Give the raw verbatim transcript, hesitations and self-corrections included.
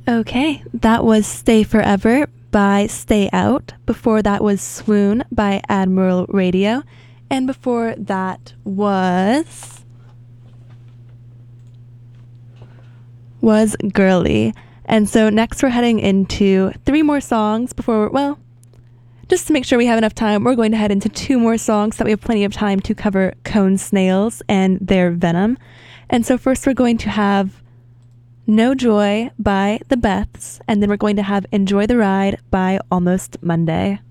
Okay, that was Stay Forever by Stay Out. Before that was Swoon by Admiral Radio. And before that was... was Girly. And so next we're heading into three more songs before, well, just to make sure we have enough time, we're going to head into two more songs so that we have plenty of time to cover cone snails and their venom. And so first we're going to have No Joy by The Beths, and then we're going to have Enjoy the Ride by Almost Monday.